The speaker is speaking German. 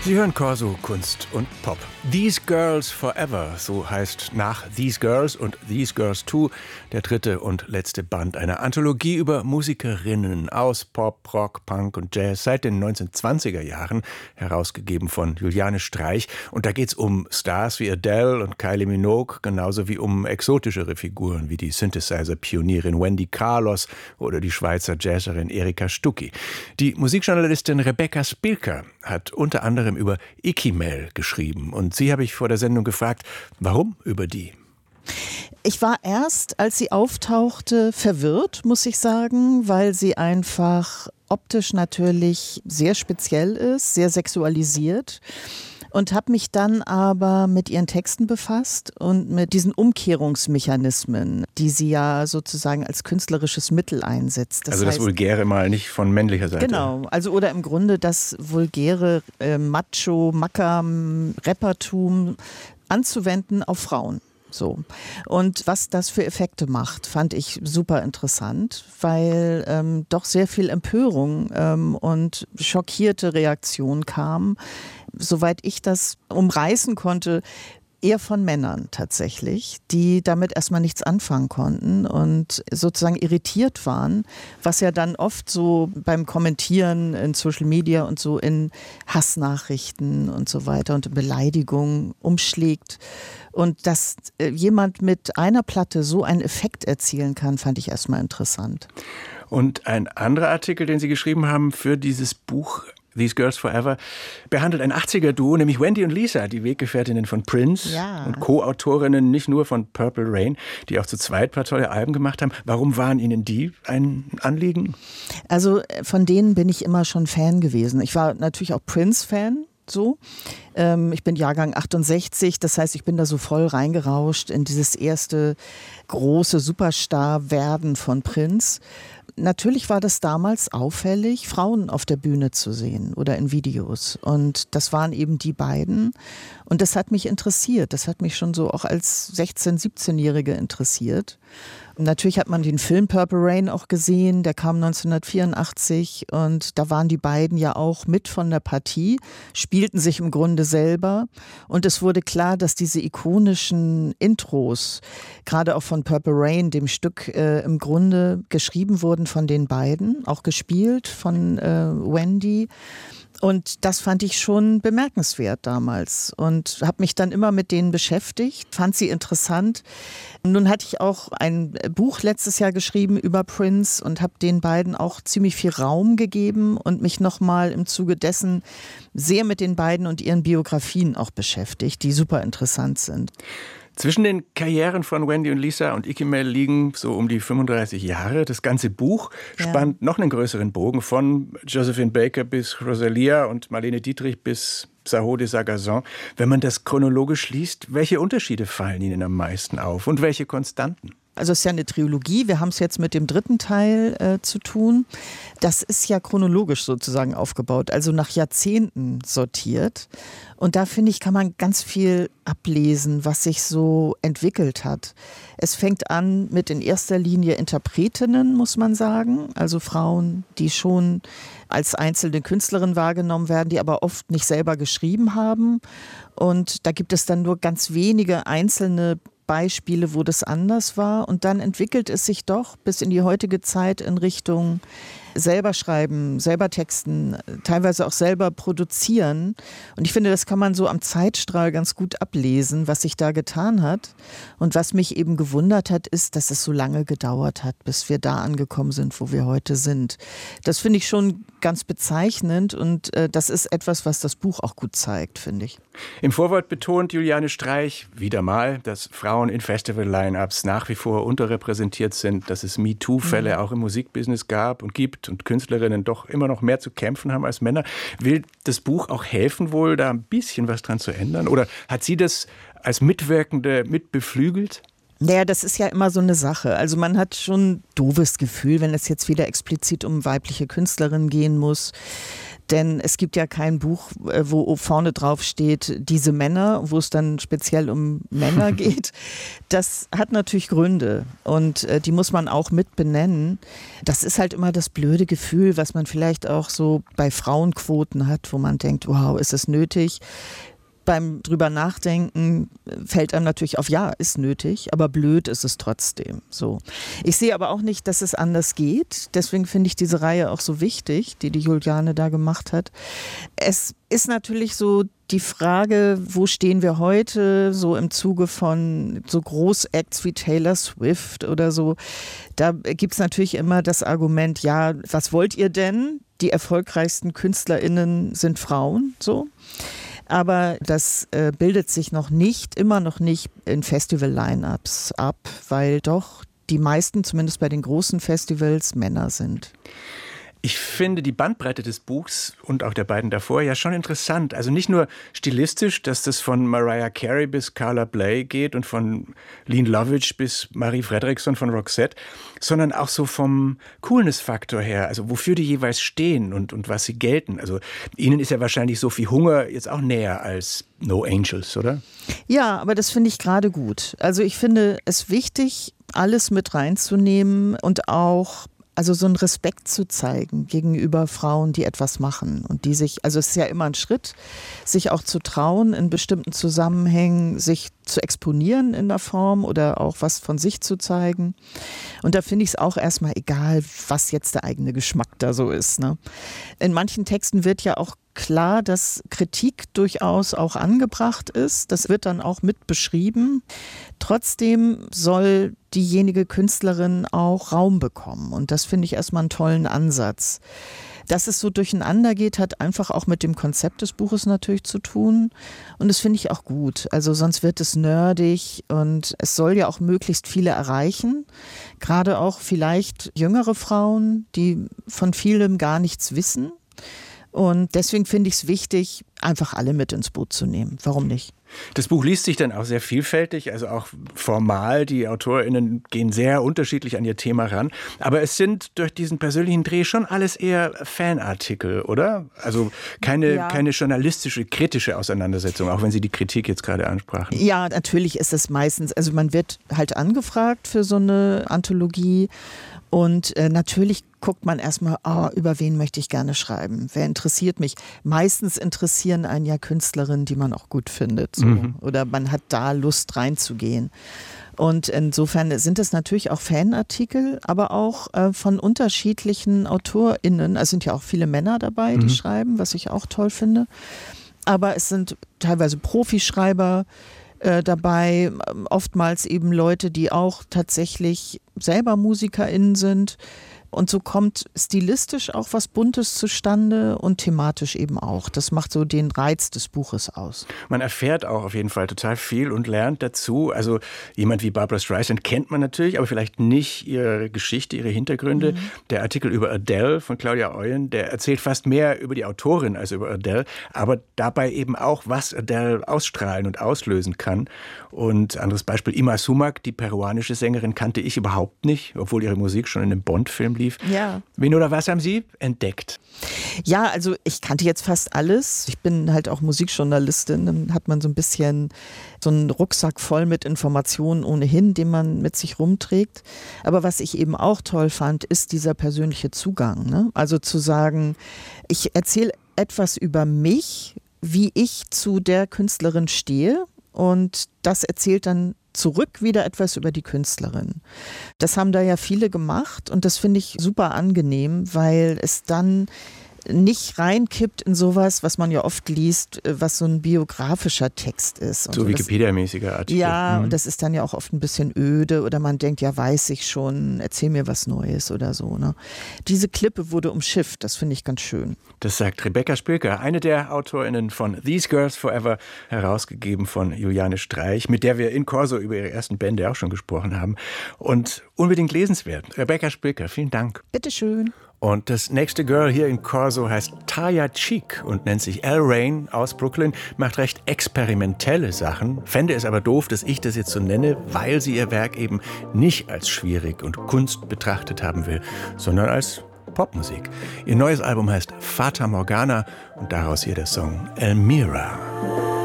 Sie hören Corso Kunst und Pop. These Girls Forever, so heißt nach These Girls und These Girls Too der dritte und letzte Band einer Anthologie über Musikerinnen aus Pop, Rock, Punk und Jazz seit den 1920er Jahren, herausgegeben von Juliane Streich. Und da geht's um Stars wie Adele und Kylie Minogue, genauso wie um exotischere Figuren wie die Synthesizer-Pionierin Wendy Carlos oder die Schweizer Jazzerin Erika Stucki. Die Musikjournalistin Rebecca Spilker hat unter anderem über Ikimel geschrieben. Und sie habe ich vor der Sendung gefragt, warum über die? Ich war erst, als sie auftauchte, verwirrt, muss ich sagen, weil sie einfach optisch natürlich sehr speziell ist, sehr sexualisiert. Und habe mich dann aber mit ihren Texten befasst und mit diesen Umkehrungsmechanismen, die sie ja sozusagen als künstlerisches Mittel einsetzt. Das heißt, das Vulgäre mal nicht von männlicher Seite. Genau, also oder im Grunde das vulgäre Macho, Macker, Rappertum anzuwenden auf Frauen. So. Und was das für Effekte macht, fand ich super interessant, weil doch sehr viel Empörung und schockierte Reaktion kam, soweit ich das umreißen konnte, eher von Männern tatsächlich, die damit erstmal nichts anfangen konnten und sozusagen irritiert waren, was ja dann oft so beim Kommentieren in Social Media und so in Hassnachrichten und so weiter und Beleidigungen umschlägt. Und dass jemand mit einer Platte so einen Effekt erzielen kann, fand ich erstmal interessant. Und ein anderer Artikel, den Sie geschrieben haben für dieses Buch These Girls Forever, behandelt ein 80er-Duo, nämlich Wendy und Lisa, die Weggefährtinnen von Prince und Co-Autorinnen nicht nur von Purple Rain, die auch zu zweit ein paar tolle Alben gemacht haben. Warum waren Ihnen die ein Anliegen? Also von denen bin ich immer schon Fan gewesen. Ich war natürlich auch Prince-Fan. So. Ich bin Jahrgang 68, das heißt, ich bin da so voll reingerauscht in dieses erste große Superstar-Werden von Prince. Natürlich war das damals auffällig, Frauen auf der Bühne zu sehen oder in Videos. Und das waren eben die beiden. Und das hat mich interessiert. Das hat mich schon so auch als 16-, 17-Jährige interessiert. Und natürlich hat man den Film Purple Rain auch gesehen, der kam 1984 und da waren die beiden ja auch mit von der Partie, spielten sich im Grunde selber und es wurde klar, dass diese ikonischen Intros, gerade auch von Purple Rain, dem Stück im Grunde geschrieben wurden von den beiden, auch gespielt von Wendy. Und das fand ich schon bemerkenswert damals und habe mich dann immer mit denen beschäftigt, fand sie interessant. Nun hatte ich auch ein Buch letztes Jahr geschrieben über Prince und habe den beiden auch ziemlich viel Raum gegeben und mich nochmal im Zuge dessen sehr mit den beiden und ihren Biografien auch beschäftigt, die super interessant sind. Zwischen den Karrieren von Wendy und Lisa und Ikimel liegen so um die 35 Jahre. Das ganze Buch spannt noch einen größeren Bogen von Josephine Baker bis Rosalia und Marlene Dietrich bis Zaho de Sagazon. Wenn man das chronologisch liest, welche Unterschiede fallen Ihnen am meisten auf und welche Konstanten? Also es ist ja eine Trilogie, wir haben es jetzt mit dem dritten Teil zu tun. Das ist ja chronologisch sozusagen aufgebaut, also nach Jahrzehnten sortiert. Und da finde ich, kann man ganz viel ablesen, was sich so entwickelt hat. Es fängt an mit in erster Linie Interpretinnen, muss man sagen. Also Frauen, die schon als einzelne Künstlerin wahrgenommen werden, die aber oft nicht selber geschrieben haben. Und da gibt es dann nur ganz wenige einzelne Beispiele, wo das anders war. Und dann entwickelt es sich doch bis in die heutige Zeit in Richtung selber schreiben, selber texten, teilweise auch selber produzieren. Und ich finde, das kann man so am Zeitstrahl ganz gut ablesen, was sich da getan hat. Und was mich eben gewundert hat, ist, dass es so lange gedauert hat, bis wir da angekommen sind, wo wir heute sind. Das finde ich schon ganz bezeichnend und das ist etwas, was das Buch auch gut zeigt, finde ich. Im Vorwort betont Juliane Streich wieder mal, dass Frauen in Festival-Line-Ups nach wie vor unterrepräsentiert sind, dass es MeToo-Fälle auch im Musikbusiness gab und gibt und Künstlerinnen doch immer noch mehr zu kämpfen haben als Männer. Will das Buch auch helfen, wohl da ein bisschen was dran zu ändern? Oder hat sie das als Mitwirkende mitbeflügelt? Naja, das ist ja immer so eine Sache. Also man hat schon ein doofes Gefühl, wenn es jetzt wieder explizit um weibliche Künstlerinnen gehen muss. Denn es gibt ja kein Buch, wo vorne drauf steht, diese Männer, wo es dann speziell um Männer geht. Das hat natürlich Gründe und die muss man auch mit benennen. Das ist halt immer das blöde Gefühl, was man vielleicht auch so bei Frauenquoten hat, wo man denkt, wow, ist es nötig? Beim drüber nachdenken fällt einem natürlich auf, ja, ist nötig, aber blöd ist es trotzdem. So. Ich sehe aber auch nicht, dass es anders geht. Deswegen finde ich diese Reihe auch so wichtig, die Juliane da gemacht hat. Es ist natürlich so die Frage, wo stehen wir heute, so im Zuge von so Großacts wie Taylor Swift oder so. Da gibt es natürlich immer das Argument, ja, was wollt ihr denn? Die erfolgreichsten KünstlerInnen sind Frauen, so. Aber das bildet sich immer noch nicht in Festival-Line-Ups ab, weil doch die meisten, zumindest bei den großen Festivals, Männer sind. Ich finde die Bandbreite des Buchs und auch der beiden davor ja schon interessant. Also nicht nur stilistisch, dass das von Mariah Carey bis Carla Bley geht und von Lean Lovitch bis Marie Fredriksson von Roxette, sondern auch so vom Coolness-Faktor her, also wofür die jeweils stehen und was sie gelten. Also Ihnen ist ja wahrscheinlich Sophie Hunger jetzt auch näher als No Angels, oder? Ja, aber das finde ich gerade gut. Also ich finde es wichtig, alles mit reinzunehmen und auch also so einen Respekt zu zeigen gegenüber Frauen, die etwas machen und die sich, also es ist ja immer ein Schritt, sich auch zu trauen, in bestimmten Zusammenhängen sich zu exponieren in der Form oder auch was von sich zu zeigen. Und da finde ich es auch erstmal egal, was jetzt der eigene Geschmack da so ist, ne? In manchen Texten wird ja auch klar, dass Kritik durchaus auch angebracht ist. Das wird dann auch mit beschrieben. Trotzdem soll diejenige Künstlerin auch Raum bekommen. Und das finde ich erstmal einen tollen Ansatz. Dass es so durcheinander geht, hat einfach auch mit dem Konzept des Buches natürlich zu tun. Und das finde ich auch gut. Also sonst wird es nerdig und es soll ja auch möglichst viele erreichen. Gerade auch vielleicht jüngere Frauen, die von vielem gar nichts wissen. Und deswegen finde ich es wichtig, einfach alle mit ins Boot zu nehmen. Warum nicht? Das Buch liest sich dann auch sehr vielfältig, also auch formal. Die AutorInnen gehen sehr unterschiedlich an ihr Thema ran. Aber es sind durch diesen persönlichen Dreh schon alles eher Fanartikel, oder? Also keine journalistische, kritische Auseinandersetzung, auch wenn Sie die Kritik jetzt gerade ansprachen. Ja, natürlich ist es meistens, also man wird halt angefragt für so eine Anthologie. Und natürlich guckt man erstmal, über wen möchte ich gerne schreiben? Wer interessiert mich? Meistens interessieren einen ja Künstlerinnen, die man auch gut findet. So. Oder man hat da Lust reinzugehen. Und insofern sind es natürlich auch Fanartikel, aber auch von unterschiedlichen AutorInnen. Es sind ja auch viele Männer dabei, die schreiben, was ich auch toll finde. Aber es sind teilweise Profischreiber dabei, oftmals eben Leute, die auch tatsächlich selber MusikerInnen sind. Und so kommt stilistisch auch was Buntes zustande und thematisch eben auch. Das macht so den Reiz des Buches aus. Man erfährt auch auf jeden Fall total viel und lernt dazu. Also jemand wie Barbra Streisand kennt man natürlich, aber vielleicht nicht ihre Geschichte, ihre Hintergründe. Der Artikel über Adele von Claudia Oyen, der erzählt fast mehr über die Autorin als über Adele, aber dabei eben auch, was Adele ausstrahlen und auslösen kann. Und anderes Beispiel, Ima Sumac, die peruanische Sängerin, kannte ich überhaupt nicht, obwohl ihre Musik schon in einem Bond-Film lief. Ja. Wen oder was haben Sie entdeckt? Ja, also ich kannte jetzt fast alles. Ich bin halt auch Musikjournalistin. Dann hat man so ein bisschen so einen Rucksack voll mit Informationen ohnehin, den man mit sich rumträgt. Aber was ich eben auch toll fand, ist dieser persönliche Zugang, ne? Also zu sagen, ich erzähle etwas über mich, wie ich zu der Künstlerin stehe. Und das erzählt dann zurück wieder etwas über die Künstlerin. Das haben da ja viele gemacht und das finde ich super angenehm, weil es dann nicht reinkippt in sowas, was man ja oft liest, was so ein biografischer Text ist. Und so Wikipedia-mäßiger Artikel. Ja, und das ist dann ja auch oft ein bisschen öde oder man denkt, ja, weiß ich schon, erzähl mir was Neues oder so, ne? Diese Klippe wurde umschifft, das finde ich ganz schön. Das sagt Rebecca Spilker, eine der AutorInnen von These Girls Forever, herausgegeben von Juliane Streich, mit der wir in Corso über ihre ersten Bände auch schon gesprochen haben. Und unbedingt lesenswert. Rebecca Spilker, vielen Dank. Bitteschön. Und das nächste Girl hier in Corso heißt Taya Cheek und nennt sich Elle Rain aus Brooklyn, macht recht experimentelle Sachen, fände es aber doof, dass ich das jetzt so nenne, weil sie ihr Werk eben nicht als schwierig und Kunst betrachtet haben will, sondern als Popmusik. Ihr neues Album heißt Fata Morgana und daraus hier der Song Elmira.